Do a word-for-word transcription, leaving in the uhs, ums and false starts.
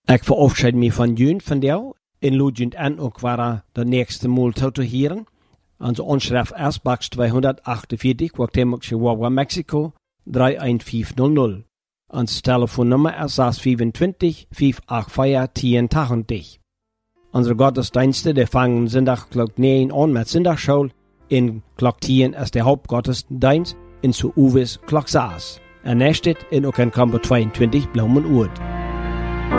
Ik verafscheid me van jullie van jou en lood jullie aan ook waar de nächste mål te hieren. Onze onschrift is box tweehonderdachtenveertig, Cuauhtémoc, Chihuahua, Mexico, drie een vijf nul nul. Ons telefoonnummer is zes twee vijf, vijf acht vier, tien tachtig. Onze gottesdiensten die vangen zondag klok negen aan met zondagschool. In klok tien is de hoofdgottesdienst in Suuwis klok zes. En naast dit in ook een kamper tweeëntwintig Bloemen Oord.